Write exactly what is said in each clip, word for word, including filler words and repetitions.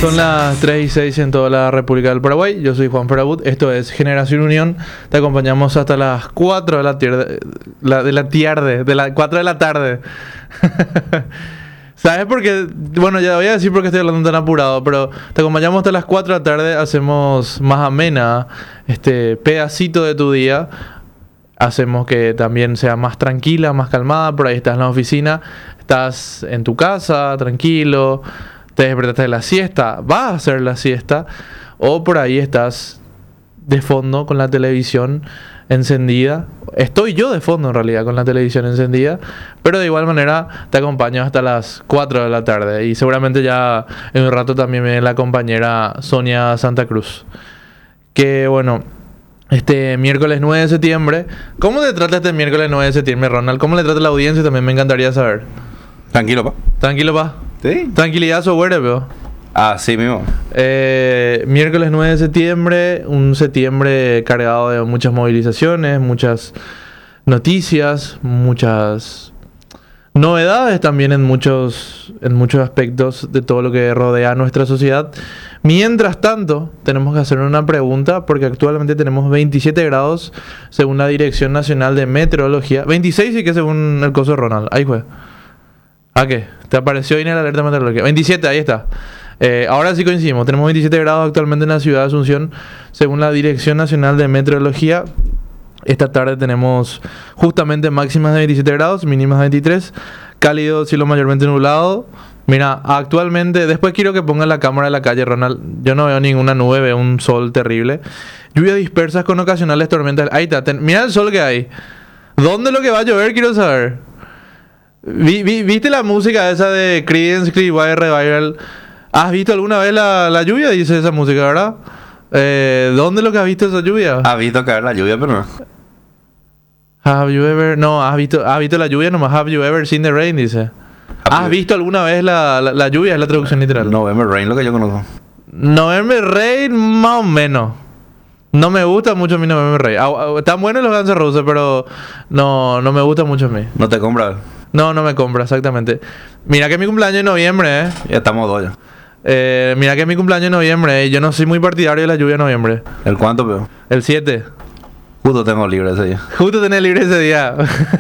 Son las tres y seis en toda la República del Paraguay. Yo soy Juan Ferabut. Esto es Generación Unión. Te acompañamos hasta las cuatro de la tarde. La, de la tarde. De las cuatro de la tarde. ¿Sabes por qué? Bueno, ya voy a decir por qué estoy hablando tan apurado, pero te acompañamos hasta las cuatro de la tarde. Hacemos más amena este pedacito de tu día. Hacemos que también sea más tranquila, más calmada. Por ahí estás en la oficina, estás en tu casa, tranquilo. Te despertaste de la siesta, vas a hacer la siesta, o por ahí estás de fondo con la televisión encendida. Estoy yo de fondo en realidad con la televisión encendida, pero de igual manera te acompaño hasta las cuatro de la tarde y seguramente ya en un rato también viene la compañera Sonia Santa Cruz. Que bueno, este miércoles nueve de septiembre, ¿cómo te trata este miércoles nueve de septiembre, Ronald? ¿Cómo le trata la audiencia? También me encantaría saber. Tranquilo, pa. Tranquilo, pa. Sí. Tranquilidad software, veo. Ah, sí mismo. Eh, miércoles nueve de septiembre, un septiembre cargado de muchas movilizaciones, muchas noticias, muchas novedades también en muchos, en muchos aspectos de todo lo que rodea a nuestra sociedad. Mientras tanto, tenemos que hacer una pregunta porque actualmente tenemos veintisiete grados según la Dirección Nacional de Meteorología. veintiséis sí que según el coso de Ronald. Ahí fue. ¿A qué? ¿Te apareció ahí en el alerta meteorológica? veintisiete, ahí está. Eh, ahora sí coincidimos. Tenemos veintisiete grados actualmente en la ciudad de Asunción, según la Dirección Nacional de Meteorología. Esta tarde tenemos justamente máximas de veintisiete grados, mínimas de veintitrés. Cálido, cielo mayormente nublado. Mira, actualmente, después quiero que ponga la cámara en la calle, Ronald. Yo no veo ninguna nube, veo un sol terrible. Lluvias dispersas con ocasionales tormentas. Ahí está, ten, mira el sol que hay. ¿Dónde es lo que va a llover? Quiero saber. Vi, vi, ¿Viste la música esa de Creedence Clearwater Revival? ¿Has visto alguna vez la, la lluvia? Dice esa música, ¿verdad? Eh, ¿Dónde es lo que has visto esa lluvia? Has visto caer la lluvia, pero no. Have you ever... No, ¿has visto, has visto la lluvia? Nomás have you ever seen the rain, dice. ¿Has visto alguna vez la, la, la lluvia? Es la traducción literal. November Rain, lo que yo conozco. November Rain, más o menos. No me gusta mucho a mí November Rain. Ah, ah, están buenos los Guns N' Roses, pero no, no me gusta mucho a mí. ¿No te compras? No, no me compra, exactamente. Mira que es mi cumpleaños en noviembre, ¿eh? Ya estamos dos ya. Eh, mira que es mi cumpleaños en noviembre, ¿eh? Yo no soy muy partidario de la lluvia en noviembre. ¿El cuánto, peor? El siete. Justo tengo libre ese día. Justo tenés libre ese día.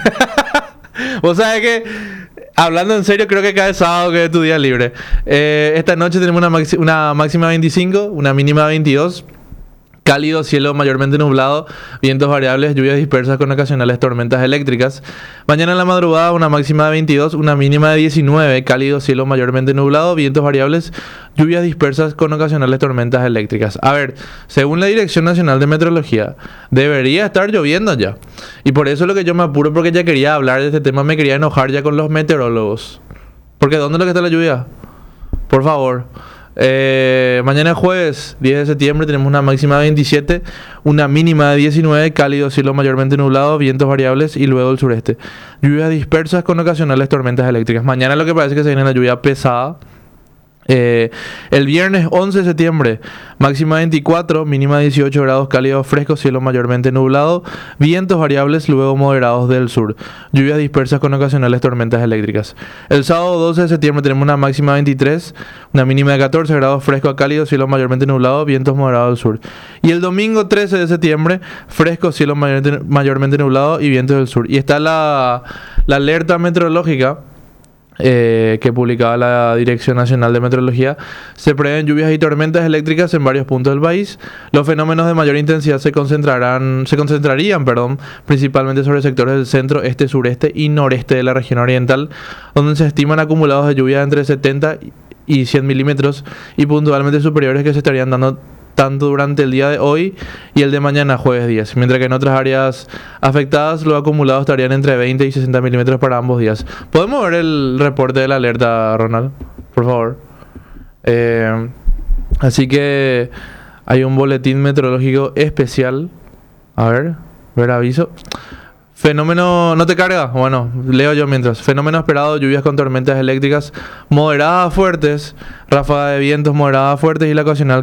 Vos sabés que, hablando en serio, creo que cada sábado que es tu día libre. Eh, esta noche tenemos una, maxi una máxima de veinticinco, una mínima de veintidós. Cálido, cielo mayormente nublado, vientos variables, lluvias dispersas con ocasionales tormentas eléctricas. Mañana en la madrugada una máxima de veintidós, una mínima de diecinueve. Cálido, cielo mayormente nublado, vientos variables, lluvias dispersas con ocasionales tormentas eléctricas. A ver, según la Dirección Nacional de Meteorología, debería estar lloviendo ya. Y por eso es lo que yo me apuro, porque ya quería hablar de este tema, me quería enojar ya con los meteorólogos. Porque ¿dónde es lo que está la lluvia? Por favor. Eh, mañana jueves diez de septiembre tenemos una máxima de veintisiete, una mínima de diecinueve, cálido, cielo mayormente nublado, vientos variables y luego el sureste. Lluvias dispersas con ocasionales tormentas eléctricas. Mañana lo que parece que se viene la lluvia pesada. Eh, el viernes once de septiembre, máxima veinticuatro, mínima dieciocho grados, cálido fresco, cielo mayormente nublado, vientos variables, luego moderados del sur, lluvias dispersas con ocasionales tormentas eléctricas. El sábado doce de septiembre tenemos una máxima de veintitrés, una mínima de catorce grados, fresco a cálido, cielo mayormente nublado, vientos moderados del sur. Y el domingo trece de septiembre, fresco, cielo mayormente, mayormente nublado y vientos del sur. Y está la, la alerta meteorológica Eh, que publicaba la Dirección Nacional de Meteorología. Se prevén lluvias y tormentas eléctricas en varios puntos del país. Los fenómenos de mayor intensidad se concentrarán, se concentrarían, perdón, principalmente sobre sectores del centro, este, sureste y noreste de la región oriental, donde se estiman acumulados de lluvia entre setenta y cien milímetros y puntualmente superiores que se estarían dando tanto durante el día de hoy y el de mañana, jueves diez, mientras que en otras áreas afectadas los acumulados estarían entre veinte y sesenta milímetros para ambos días. ¿Podemos ver el reporte de la alerta, Ronald? Por favor. Eh, así que hay un boletín meteorológico especial. A ver, ver aviso. Fenómeno... ¿No te carga? Bueno, leo yo mientras. Fenómeno esperado, lluvias con tormentas eléctricas moderadas a fuertes, ráfagas de vientos moderadas a fuertes y la ocasional